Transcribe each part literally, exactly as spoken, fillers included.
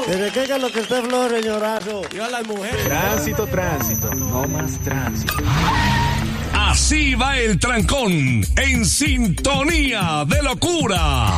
¿Pero qué es lo que usted flore, señorazo? Yo a las mujeres. Tránsito, tránsito, no más tránsito. Así va el trancón, en sintonía de locura.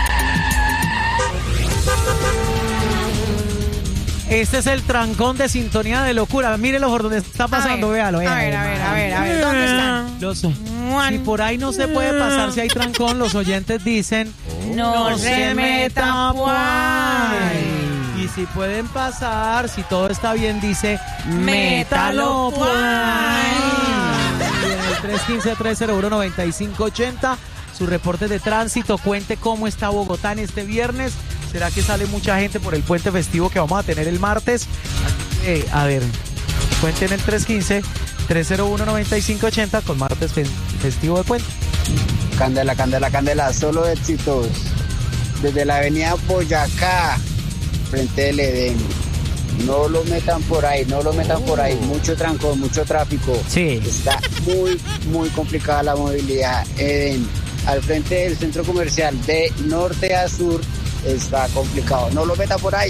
Este es el trancón de sintonía de locura. Mírelo por donde está pasando, véalo. A ver, a ver, a ver, a ver, ¿dónde están? Los, si por ahí no se puede pasar, si hay trancón, los oyentes dicen... No, no se meta por ahí. Y si pueden pasar, si todo está bien, dice... Métalo por ahí. Y en el tres uno cinco, tres cero uno, nueve cinco ocho cero, su reporte de tránsito, cuente cómo está Bogotá en este viernes. ¿Será que sale mucha gente por el puente festivo que vamos a tener el martes? Eh, a ver, cuenten el tres uno cinco, tres cero uno, nueve cinco ocho cero con martes festivo de puente. Candela, candela, candela, solo éxitos. Desde la avenida Boyacá, frente al Edén. No lo metan por ahí, no lo metan por ahí. Mucho trancón, mucho tráfico. Sí. Está muy, muy complicada la movilidad. Edén, al frente del centro comercial de norte a sur, está complicado. No lo meta por ahí.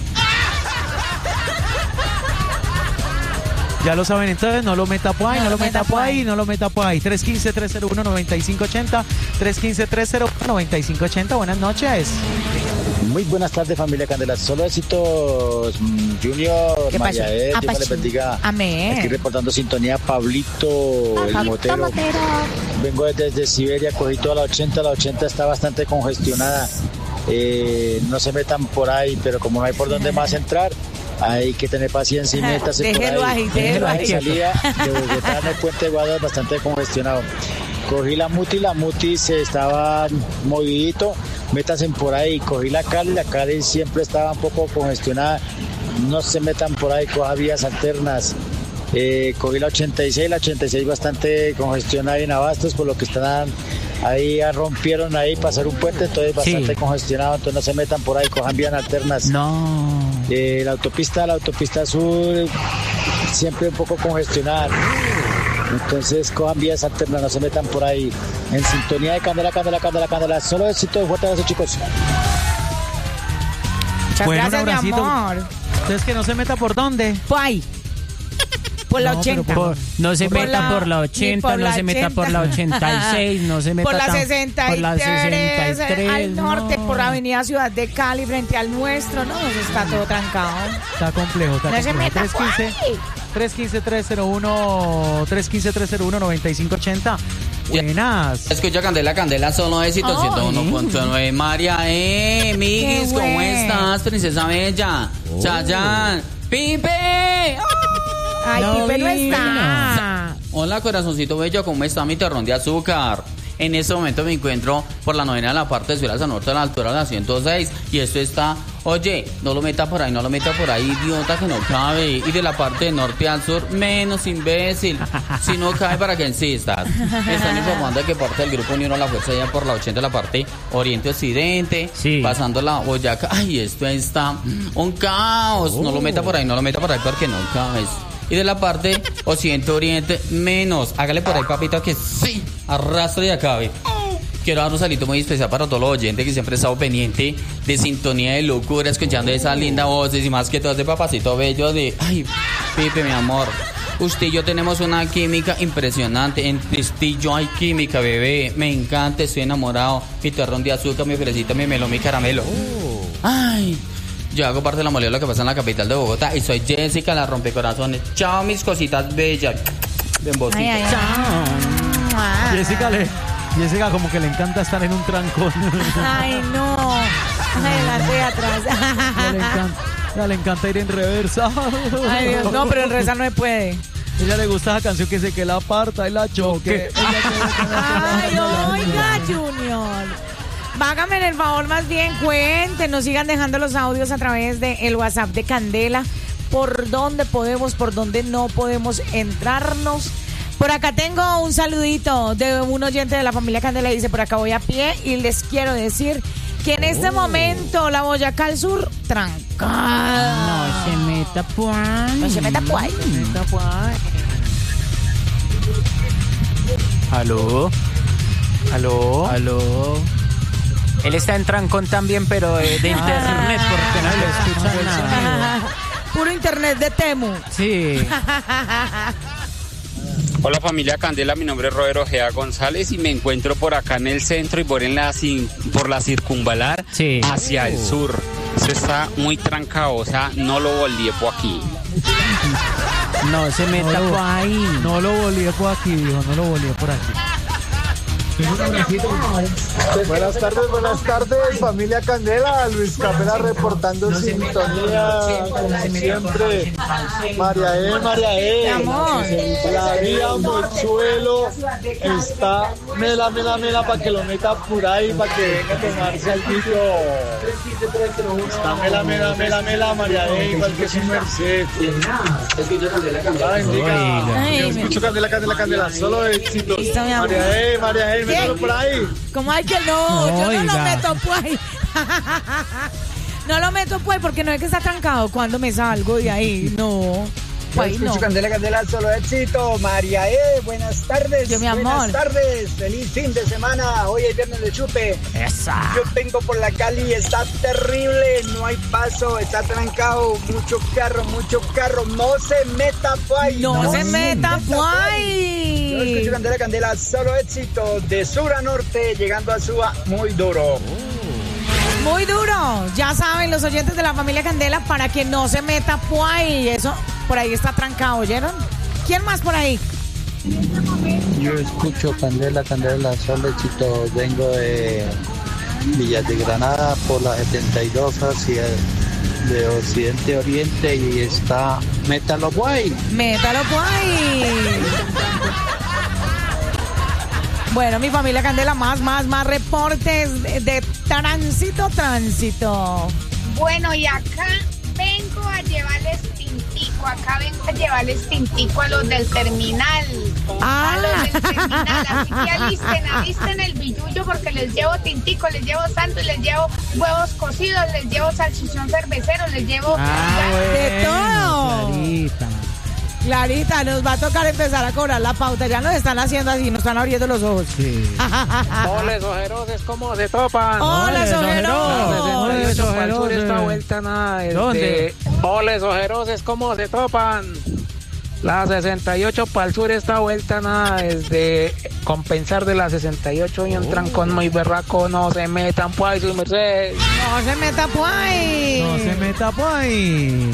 Ya lo saben, entonces no lo meta por ahí, no, no lo meta por ahí, no lo meta por ahí. tres uno cinco, tres cero uno, nueve cinco ocho cero, tres uno cinco, tres cero uno, nueve cinco ocho cero. Buenas noches. Muy buenas tardes, familia Candela. Solo éxitos, Junior, María Ed, Dios les bendiga. Amén. Aquí reportando sintonía, Pablito, ah, el Pablito motero. motero. Vengo desde Siberia, cogí toda la ochenta, la ochenta está bastante congestionada. Eh, no se metan por ahí, pero como no hay por dónde más entrar, hay que tener paciencia y métase por déjelo ahí. ahí, déjelo ahí. Salida de Bogotá en el puente de Guadalajara bastante congestionado. Cogí la Muti, la Muti se estaba movidito, métanse por ahí. Cogí la Cali, la Cali siempre estaba un poco congestionada. No se metan por ahí, coja vías alternas. Eh, cogí la ochenta y seis, la ochenta y seis bastante congestionada en Abastos, por lo que están ahí, rompieron ahí pasar un puente, entonces bastante sí. congestionado, entonces no se metan por ahí, cojan vías alternas. No. Eh, la autopista, la autopista sur siempre un poco congestionada. Entonces cojan vías alternas, no se metan por ahí. En sintonía de Candela, Candela, Candela, Candela. Solo éxito, fuerte abrazo, chicos. Muchas bueno, gracias, un abracito. Mi amor. Entonces que no se meta por dónde. Por ahí. Por la no, ochenta. Por, no se por meta la, por la ochenta, por no la se meta por la ochenta y seis, no se meta por la tan, sesenta y tres, por la sesenta y tres, al norte, no. por la avenida Ciudad de Cali, frente al nuestro, no, eso está todo trancado. Está complejo, está no complejo. Se meta tres uno cinco, tres uno cinco, tres cero uno, tres uno cinco, tres cero uno, nueve cinco ocho cero. Buenas. Escucha Candela, Candela, solo éxito, ciento uno punto nueve. María, eh, Miguis, ¿cómo estás, princesa bella? Oh. Chayan, Pipe. Oh. Ay, no, Pipe no está. Hola, corazoncito bello, ¿cómo está mi terrón de azúcar? En este momento me encuentro por la novena de la parte de Ciudad de Norte a la altura de la ciento seis. Y esto está, oye, no lo meta por ahí, no lo meta por ahí, idiota, que no cabe. Y de la parte de norte al sur, menos imbécil. Si no cabe, para que insistas. Están informando de que parte del grupo Unión a la Fuerza ya por la ochenta de la parte oriente-occidente. Sí. Pasando la Boyacá. Ay, esto está un caos. Oh. No lo meta por ahí, no lo meta por ahí porque no cabes. Y de la parte occidente-oriente, menos. Hágale por ahí, papito, que sí, arrastre y acabe. Quiero dar un saludo muy especial para todos los oyentes que siempre han estado pendiente de sintonía de locura, escuchando esas lindas voces y más que todo ese papacito bello de... Ay, Pipe, mi amor. Usted y yo tenemos una química impresionante. En Tristillo hay química, bebé. Me encanta, estoy enamorado. Mi terrón de azúcar, mi fresita, mi melón, mi caramelo. Oh. Ay... Yo hago parte de la molida de lo que pasa en la capital de Bogotá y soy Jessica, la rompecorazones. Chao, mis cositas bellas. Bien bocito. Ay, ay, Chao. Jessica, le, Jessica como que le encanta estar en un trancón. Ay, no. Adelante y atrás. Ya le encanta, ya le encanta ir en reversa. Ay, Dios, no, pero en reversa no se puede. A ella le gusta esa canción que dice que la aparta y la choque. Ay, oiga, Junior. Hágame el favor, más bien cuéntenos, sigan dejando los audios a través del WhatsApp de Candela, por dónde podemos, por dónde no podemos entrarnos. Por acá tengo un saludito de un oyente de la familia Candela, dice, por acá voy a pie y les quiero decir que en este oh. momento la Boyacá al sur, trancada. No se meta por ahí. No se meta por ahí. No se meta por ahí. ¿Aló? ¿Aló? ¿Aló? Él está en trancón también, pero de, de internet, porque no le escuchan nada. Puro internet de Temu. Sí. Hola familia Candela, mi nombre es Roberto Ojeda González y me encuentro por acá en el centro y por, en la, cin- por la circunvalar Sí. hacia el sur. Eso está muy trancado, o sea, no lo volví por aquí. No se meta No lo- por ahí. No lo volví por aquí, dijo, no lo volví por aquí. Buenas tardes, buenas tardes, familia Candela. Luis Capela reportando sintonía, como siempre. María E, María E. Mi amor. La vía Mochuelo está mela, mela, mela para que lo meta por ahí, para que venga a tomarse al vídeo. Está mela, mela, mela, mela, María E, igual que su merced. Ay, Oiga. Ay, Yo me- escucho Candela, Candela, Candela, solo éxitos. Listo, mi amor. María E, María E, mételo por ahí. ¿Cómo hay que no? Yo no lo Oiga. meto pues. No lo meto pues porque no es que está trancado cuando me salgo de ahí. No. Pues no. Escucho Candela, Candela, solo éxito. María E, buenas tardes. Yo, mi amor. Buenas tardes, feliz fin de semana. Hoy es viernes de chupe. Esa. Yo vengo por la Cali, está terrible, no hay paso, está trancado, mucho carro, mucho carro, no se meta pues. No se meta pues. Yo escucho pues. Candela, Candela, solo éxito, de sur a norte, llegando a Suba, muy duro. Muy duro. Ya saben los oyentes de la familia Candela para que no se meta pues. Eso por ahí está trancado, ¿oyeron? ¿Quién más por ahí? Yo escucho Candela, Candela, solo éxito. Vengo de Villas de Granada por la setenta y dos hacia de occidente a oriente y está Métalo Guay. Métalo pues. Bueno, mi familia Candela, más, más, más reportes de, de tránsito, tránsito. Bueno, y acá vengo a llevarles tintico, acá vengo a llevarles tintico a los del terminal. Ah. A los del terminal, así que alisten, alisten el billullo porque les llevo tintico, les llevo sándwich, les llevo huevos cocidos, les llevo salchichón cervecero, les llevo... De todo. Clarita. Clarita, nos va a tocar empezar a cobrar la pauta. Ya nos están haciendo así, nos están abriendo los ojos. Sí. Oles ojerosos, ¿cómo se topan? Hola, Oles, ojeros. ojeros. sesenta y ocho para el sur, ojerosos. esta vuelta nada. este, ¿Dónde? Oles ojerosos, ¿cómo se topan? La sesenta y ocho para el sur, esta vuelta nada, desde compensar de la sesenta y ocho y un trancón muy berraco, no se metan pues, su merced. No se meta pues. No se meta por ahí.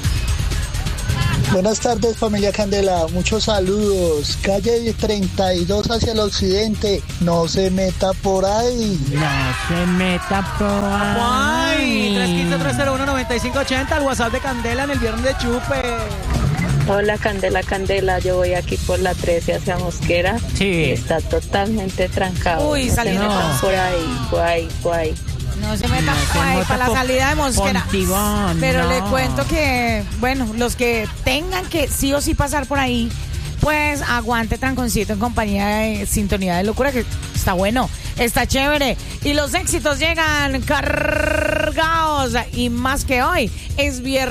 Buenas tardes, familia Candela. Muchos saludos. Calle treinta y dos hacia el occidente. No se meta por ahí. No se meta por Ay, tres ahí. uno cinco, tres cero uno, nueve cinco ocho cero, el WhatsApp de Candela en el viernes de chupe. Hola Candela, Candela, yo voy aquí por la trece hacia Mosquera. Sí. Está totalmente trancado. Uy, no se saliendo. metan por ahí, por ahí, por ahí. No se meta No se pues, meta para la por- salida de Mosquera. Pontigón, Pero no. le cuento que, bueno, los que tengan que sí o sí pasar por ahí, pues aguante tranconcito en compañía de Sintonía de Locura, que está bueno, está chévere. Y los éxitos llegan cargados. Y más que hoy, es viernes.